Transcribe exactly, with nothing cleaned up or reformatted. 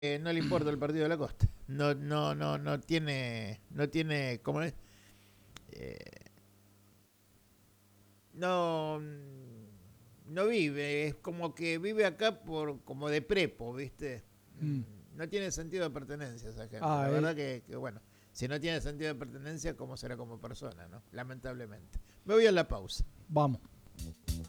eh, no le importa el partido de la costa. No, no, no, no tiene, no tiene, ¿cómo es? Eh, no, no vive, es como que vive acá por, como de prepo, ¿viste? Mm. No tiene sentido de pertenencia esa gente. Ah, La eh, verdad que, que, bueno, si no tiene sentido de pertenencia, ¿cómo será como persona, no? Lamentablemente. Me voy a la pausa. vamos.